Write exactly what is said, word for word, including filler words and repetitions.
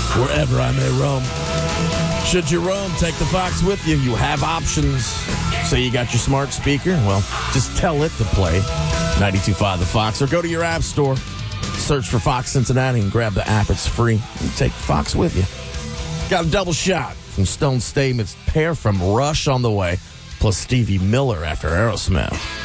wherever I may roam. Should you roam, take the Fox with you. You have options. Say you got your smart speaker. Well, just tell it to play ninety-two point five The Fox, or go to your app store, search for Fox Cincinnati, and grab the app. It's free. And take the Fox with you. Got a double shot from Stone Statement's pair from Rush on the way, plus Stevie Miller after Aerosmith.